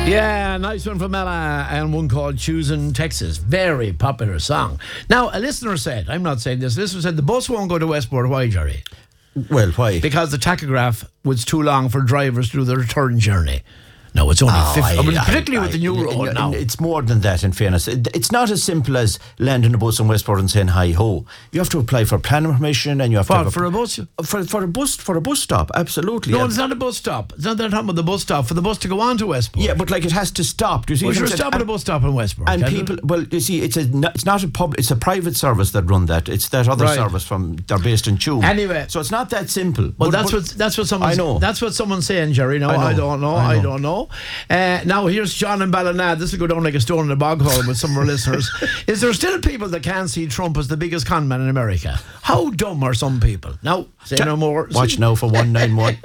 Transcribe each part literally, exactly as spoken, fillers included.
Yeah, nice one from Ella, and one called Choosing Texas. Very popular song. Now, a listener said, I'm not saying this, a listener said the bus won't go to Westport. Why, Jerry? Well, why? Because the tachograph was too long for drivers to do the return journey. No, it's only Oh, fifty. I, I- mean, I- particularly I- with the new I- road I- now. It's more than that, in fairness. It- It's not as simple as landing a bus in Westport and saying hi ho. You have to apply for planning permission, and you have to What, have for a bus? for for a bus for a bus stop. Absolutely. No, yeah. it's not a bus stop. It's not that talking about the bus stop. For the bus to go on to Westport. Yeah, but like it has to stop. Do you see? Well, what I'm sure, saying? stop at a And- bus stop in Westport. And can't it? people, well, you see, it's a, it's not a pub, it's a private service that run that. It's that other Right. service from they're based in Tuam. Anyway. so it's not that simple. Well, But- that's but- what that's what someone's I know. that's what someone's saying, Jerry. No, I know. I, don't know. I I, know. don't know. Uh, now here's John in Ballina. This will go down like a stone in a bog hole with some of our listeners. Is there still people that can't see Trump as the biggest con man in America? How dumb are some people? Now, say no more. Watch now for one nine one.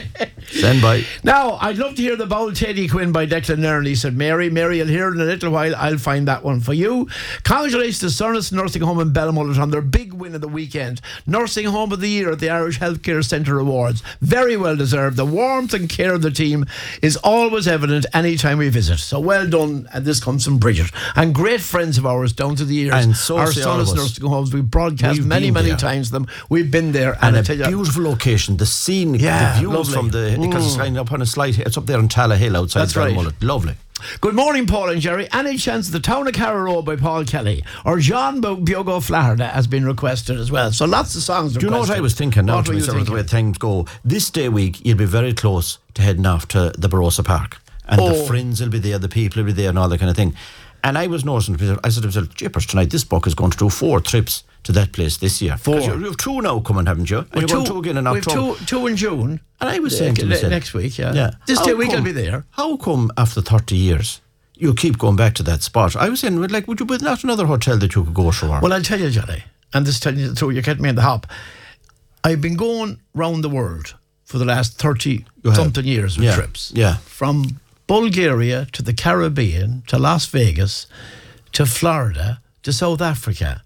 Stand by. Now, I'd love to hear the Bold Teddy Quinn by Declan Nerney, said Mary. Mary, you'll hear it in a little while. I'll find that one for you. Congratulations to Cernus Nursing Home in Belmullet on their big win of the weekend. Nursing Home of the Year at the Irish Healthcare Centre Awards. Very well deserved. The warmth and care of the team is always evident anytime we visit. So well done. And this comes from Bridget. And great friends of ours down to the years. And so Our say all of Cernus us. Nursing Homes. We've broadcast We've many, been many there. times them. We've been there. And, And I a tell you, beautiful location. The scene, Yeah, the views lovely. from the because Mm. it's kind of up on a slight. It's up there in Tala Hill outside That's right. Belmullet. Lovely. Good morning, Paul and Jerry. Any chance the Town of Carrow by Paul Kelly or John Bo- Biogo Flaherty has been requested as well? So lots of songs. Do you know what requested. I was thinking now What to were you myself, the thinking? way things go? This day week, you'll be very close to heading off to the Barossa Park. And Oh. the friends will be there, the people will be there, and all that kind of thing. And I was noticing, I said to myself, Jippers, tonight this book is going to do four trips to that place this year. Four. 'Cause You you have two now coming, haven't you? And We've you're going two again in we've October. two, two in June. And I was saying to Uh, myself, next week, yeah. This How day week come- I'll be there. How come after thirty years you keep going back to that spot? I was saying, well, like, would you build not another hotel that you could go to? Well, I'll tell you, Johnny, and this telling you the truth, you kept me in the hop. I've been going round the world for the last thirty You have. something years with Yeah, trips. yeah. From Bulgaria to the Caribbean to Las Vegas to Florida to South Africa.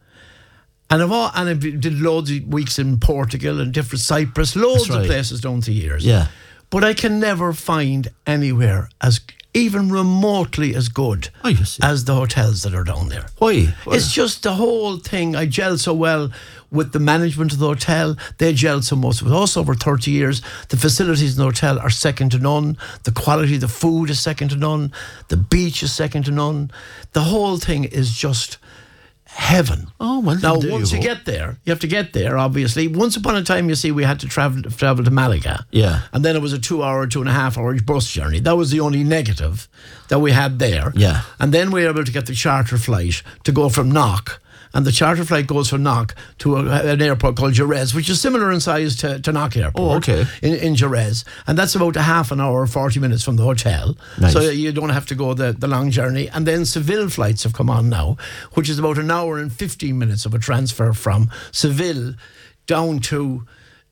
And I've all, and I did loads of weeks in Portugal and different Cyprus, loads That's right. of places down the years. Yeah. But I can never find anywhere as even remotely as good Oh, you see. as the hotels that are down there. Why? Why? It's just the whole thing. I gel so well with the management of the hotel. They gel so much with us over thirty years. The facilities in the hotel are second to none. The quality of the food is second to none. The beach is second to none. The whole thing is just heaven. Oh, well, Now, there you once you, go. get there, you have to get there, obviously. Once upon a time, you see, we had to travel travel to Malaga. Yeah. And then it was a two-hour, two-and-a-half-hour bus journey. That was the only negative that we had there. Yeah. And then we were able to get the charter flight to go from Knock. And the charter flight goes from Knock to a, an airport called Jerez, which is similar in size to, to Knock Airport. Oh, okay. In, in Jerez. And that's about a half an hour, forty minutes from the hotel. Nice. So you don't have to go the, the long journey. And then Seville flights have come on now, which is about an hour and fifteen minutes of a transfer from Seville down to...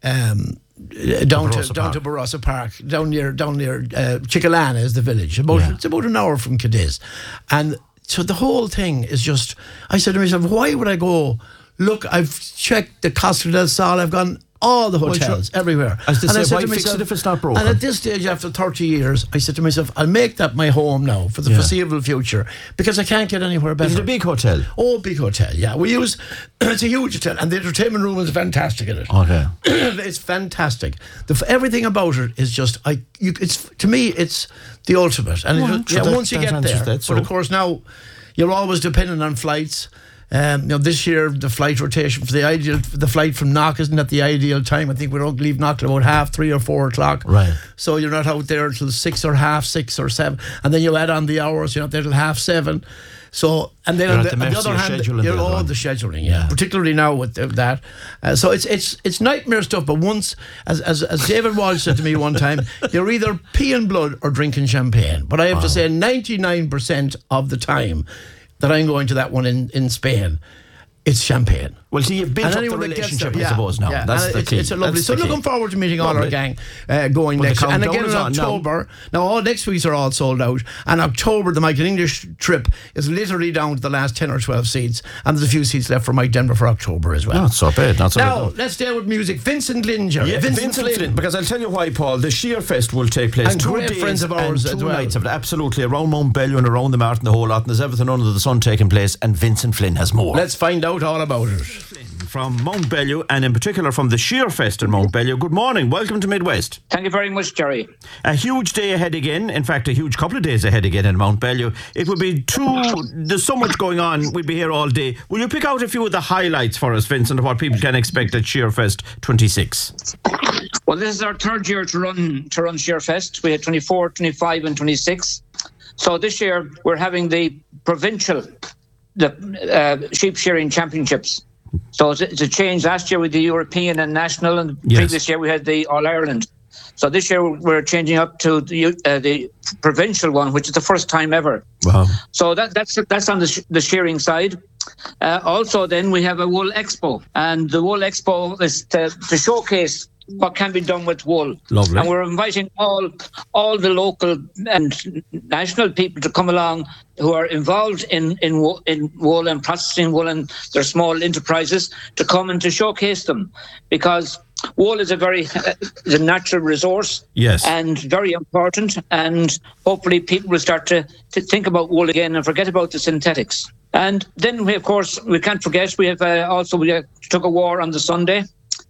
Um, uh, down to Barossa down Park. to Barossa Park, down near down near uh, Chickalana is the village. About Yeah. it's about an hour from Cadiz, and so the whole thing is just. I said to myself, why would I go? Look, I've checked the Costa del Sol. I've gone all the hotels sure. everywhere. As they And I say, said why to fix myself- it if it's not broken? And at this stage, after thirty years, I said to myself, I'll make that my home now for the Yeah. foreseeable future because I can't get anywhere better. Is it a big hotel? Oh, big hotel, yeah. We use, it's a huge hotel, and the entertainment room is fantastic in it. Okay. It's fantastic. The, everything about it is just, I. You, it's to me, it's the ultimate. And Well, it, sure, yeah, that- once you that get answers there, that, but so. of course now, you're always dependent on flights. Um, you know, this year the flight rotation for the ideal, the flight from Knock isn't at the ideal time. I think we don't leave Knock till about half three or four o'clock. Right. So you're not out there till six or half six or seven, and then you add on the hours. You're not there till half seven. So and then You're on at the, the on the mercy other of hand, scheduling you're the other all one. the scheduling, yeah, Yeah. particularly now with the, that. Uh, so it's it's it's nightmare stuff. But once, as as, as David Walsh said to me one time, you're either peeing blood or drinking champagne. But I have to say, ninety-nine percent of the time that I'm going to that one in in Spain, it's champagne. Well, see, you've built And up the anyone that gets relationship, there, I yeah, suppose, now. yeah. That's And the it's, key. it's a lovely. That's So the key. looking forward to meeting all Lovely. our gang uh, going Well, next the year. And countdown again in is on now. October. Now. all next week's are all sold out. And October, the Michael English trip is literally down to the last ten or twelve seats. And there's a few seats left for Mike Denver for October as well. Not so bad, not so Now, bad. let's stay with music. Vincent Linger. Yeah, Vincent, Vincent Flynn. Flynn. Because I'll tell you why, Paul. The Sheer Fest will take place And two great days friends of ours and as two well. nights of it. Absolutely, around Mount Bellew and around the Martin, the whole lot. And there's everything under the sun taking place. And Vincent Flynn has more. Let's find out all about it. From Mount Bellew, and in particular from the Sheer Fest in Mount Bellew. Good morning. Welcome to Midwest. Thank you very much, Jerry. A huge day ahead again. In fact, a huge couple of days ahead again in Mount Bellew. It will be too... There's so much going on. We'll be here all day. Will you pick out a few of the highlights for us, Vincent, of what people can expect at Sheer Fest twenty-six? Well, this is our third year to run to run Sheerfest. We had twenty-four, twenty-five and twenty-six. So this year we're having the provincial the uh, sheep shearing championships. So it's, it's a change. Last year with the European and national, and Yes. previous year we had the All Ireland. So this year we're changing up to the uh, the provincial one, which is the first time ever. Wow. So that, that's that's on the, sh- the shearing side. Uh, also, then we have a wool expo, and the wool expo is to, to showcase what can be done with wool. Lovely. And we're inviting all all the local and national people to come along who are involved in in, wo- in wool and processing wool and their small enterprises to come and to showcase them, because wool is a very uh, is a natural resource. Yes. And very important, and hopefully people will start to, to think about wool again and forget about the synthetics. And then we, of course, we can't forget, we have uh, also we uh, took a war on the Sunday,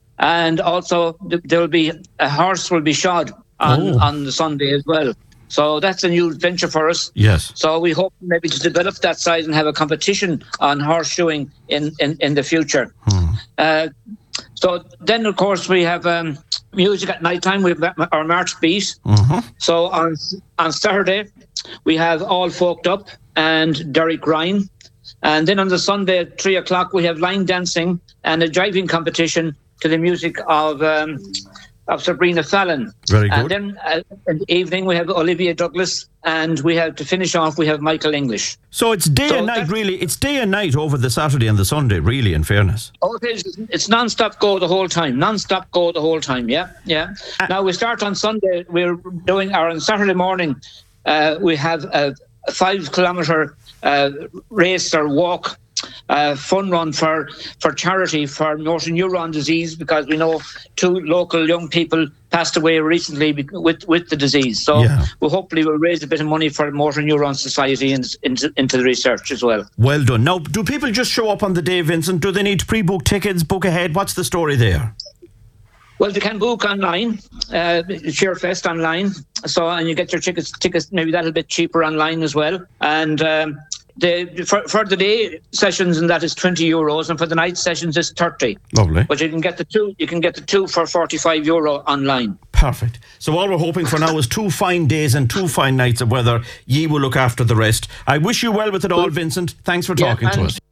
and also th- there will be a horse will be shod on, Oh. on the Sunday as well. So that's a new venture for us. Yes. So we hope maybe to develop that side and have a competition on horseshoeing in, in, in the future. Hmm. Uh, so then, of course, we have um, music at night time. We have our March Beat. Mm-hmm. So on on Saturday, we have All Folked Up and Derek Ryan. And then on the Sunday at three o'clock, we have line dancing and a driving competition to the music of um, of Sabrina Fallon. Very And good. then uh, in the evening, we have Olivia Douglas. And we have to finish off, we have Michael English. So it's day So and night, that- really. It's day and night over the Saturday and the Sunday, really, in fairness. Oh, it is. It's non-stop go the whole time. Non-stop go the whole time. Yeah, yeah. now we start on Sunday. We're doing our on Saturday morning. Uh, we have a, a five-kilometre uh, race or walk, uh, fun run for for charity for motor neuron disease, because we know two local young people passed away recently bec- with with the disease. So Yeah. we hopefully will raise a bit of money for Motor Neuron Society and into into the research as well. Well done. Now, do people just show up on the day, Vincent? Do they need to pre-book tickets, book ahead? What's the story there? Well, they can book online, uh, Sheerfest online. So, and you get your tickets, tickets maybe that a bit cheaper online as well. And um, the for, for the day sessions, and that is twenty euros, and for the night sessions is thirty. Lovely. But you can get the two. You can get the two for forty-five euro online. Perfect. So all we're hoping for now is two fine days and two fine nights of weather. Ye will look after the rest. I wish you well with it all, Vincent. Thanks for Yeah, talking to and- us.